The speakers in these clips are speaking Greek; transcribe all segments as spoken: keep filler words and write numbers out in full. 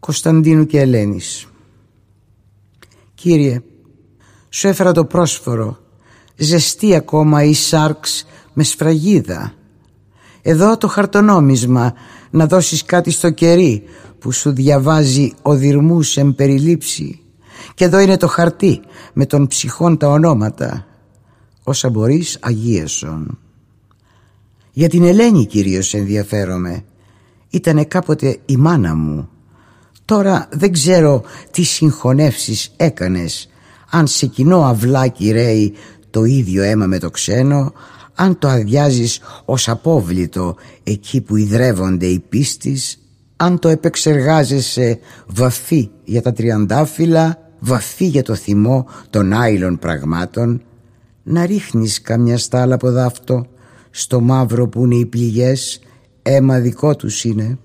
Κωνσταντίνου και Ελένης. Κύριε, σου έφερα το πρόσφορο, ζεστή ακόμα η σάρξ με σφραγίδα. Εδώ το χαρτονόμισμα, να δώσεις κάτι στο κερί που σου διαβάζει οδυρμούς εμπεριλήψη. Και εδώ είναι το χαρτί με των ψυχών τα ονόματα. Όσα μπορείς αγίεσον. Για την Ελένη κυρίως ενδιαφέρομαι. Ήτανε κάποτε η μάνα μου. Τώρα δεν ξέρω τι συγχωνεύσεις έκανες. Αν σε κοινό αυλάκι ρέει το ίδιο αίμα με το ξένο, αν το αδειάζεις ως απόβλητο εκεί που ιδρεύονται οι πίστης, αν το επεξεργάζεσαι βαφή για τα τριαντάφυλλα, βαφή για το θυμό των άειλων πραγμάτων, να ρίχνεις καμιά στάλα από δάφτο στο μαύρο που είναι οι πληγές, αίμα δικό τους είναι.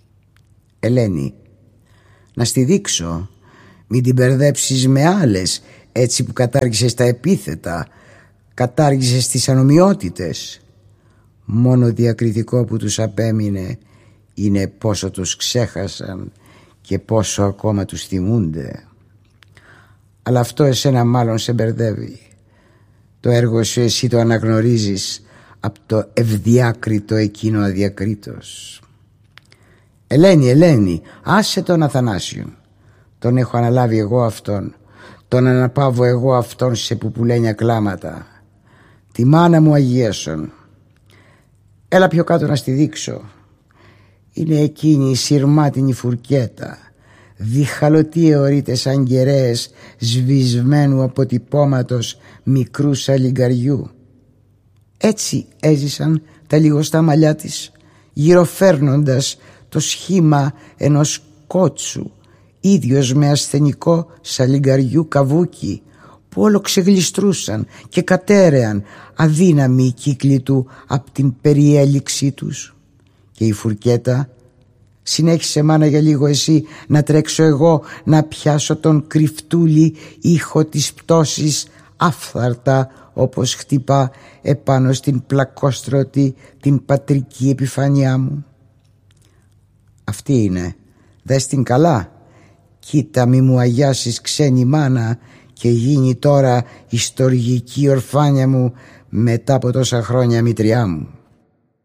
Ελένη, να στη δείξω, μην την μπερδέψεις με άλλες, έτσι που κατάργησες τα επίθετα, κατάργησες τις ανομοιότητες. Μόνο διακριτικό που τους απέμεινε είναι πόσο τους ξέχασαν και πόσο ακόμα τους θυμούνται. Αλλά αυτό εσένα μάλλον σε μπερδεύει. Το έργο σου εσύ το αναγνωρίζεις από το ευδιάκριτο εκείνο αδιακρίτως. Ελένη, Ελένη, άσε τον Αθανάσιο. Τον έχω αναλάβει εγώ αυτόν. Τον αναπαύω εγώ αυτόν σε πουπουλένια κλάματα. Τη μάνα μου αγίασον. Έλα πιο κάτω να στη δείξω. Είναι εκείνη η σειρμάτινη φουρκέτα, διχαλωτή αιωρείται σαν κεραίες σβησμένου αποτυπώματος μικρού σαλιγκαριού. Έτσι έζησαν τα λιγοστά μαλλιά της, γυροφέρνοντας το σχήμα ενός κότσου, ίδιος με ασθενικό σαλιγκαριού καβούκι, που όλο ξεγλιστρούσαν και κατέρεαν αδύναμοι οι κύκλοι του απ' την περιέλιξή τους. Και η φουρκέτα συνέχισε, μάνα, για λίγο εσύ, να τρέξω εγώ να πιάσω τον κρυφτούλη ήχο της πτώσης άφθαρτα, όπως χτυπά επάνω στην πλακόστρωτη την πατρική επιφάνειά μου. Αυτή είναι, δες την καλά. Κοίτα μη μου αγιάσεις ξένη μάνα και γίνει τώρα η στοργική ορφάνια μου μετά από τόσα χρόνια μητριά μου.